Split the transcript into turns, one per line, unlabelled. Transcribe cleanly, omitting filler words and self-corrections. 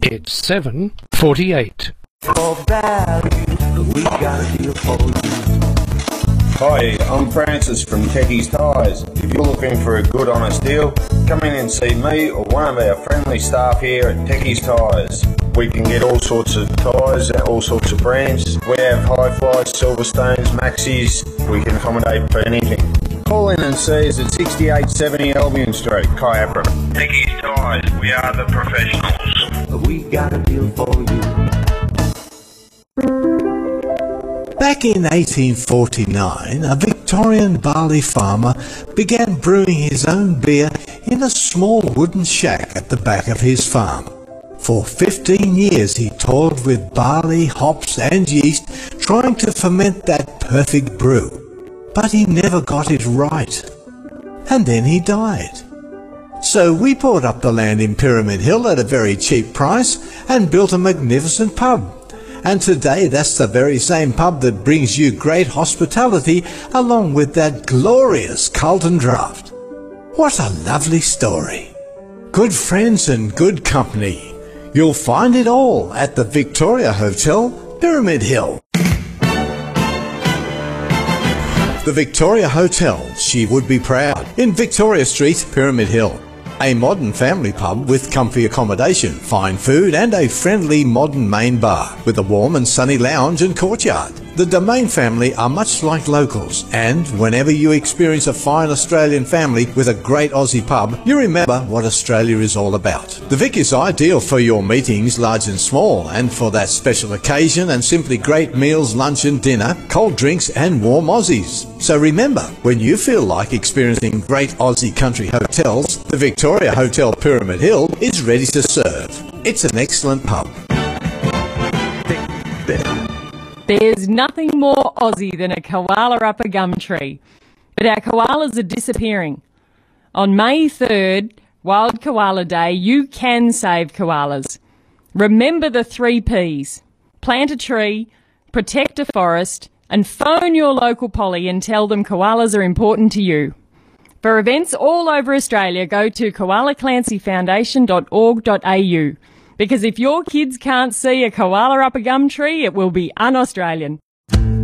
It's 7:48.
For value, we got a deal for you.
Hi, I'm Francis from Techie's Tyres. If you're looking for a good honest deal, come in and see me or one of our friendly staff here at Techie's Tyres. We can get all sorts of tyres at all sorts of brands. We have Hi-Flies, Silverstones, Maxis. We can accommodate for anything. Call in and see us at 6870 Albion Street, Kyabra. Techie's Tyres, we are the professionals.
We got a deal for you.
Back in 1849, a Victorian barley farmer began brewing his own beer in a small wooden shack at the back of his farm. For 15 years he toiled with barley, hops and yeast, trying to ferment that perfect brew. But he never got it right. And then he died. So we bought up the land in Pyramid Hill at a very cheap price and built a magnificent pub. And today that's the very same pub that brings you great hospitality along with that glorious Carlton Draft. What a lovely story. Good friends and good company. You'll find it all at the Victoria Hotel, Pyramid Hill. The Victoria Hotel, she would be proud, in Victoria Street, Pyramid Hill. A modern family pub with comfy accommodation, fine food and a friendly modern main bar with a warm and sunny lounge and courtyard. The Domain family are much like locals, and whenever you experience a fine Australian family with a great Aussie pub, you remember what Australia is all about. The Vic is ideal for your meetings, large and small, and for that special occasion and simply great meals, lunch and dinner, cold drinks and warm Aussies. So remember, when you feel like experiencing great Aussie country hotels, the Victoria Hotel Pyramid Hill is ready to serve. It's an excellent pub.
There's nothing more Aussie than a koala up a gum tree. But our koalas are disappearing. On May 3rd, Wild Koala Day, you can save koalas. Remember the 3 Ps. Plant a tree, protect a forest, and phone your local polly and tell them koalas are important to you. For events all over Australia, go to koalaclancyfoundation.org.au. Because if your kids can't see a koala up a gum tree, it will be un-Australian.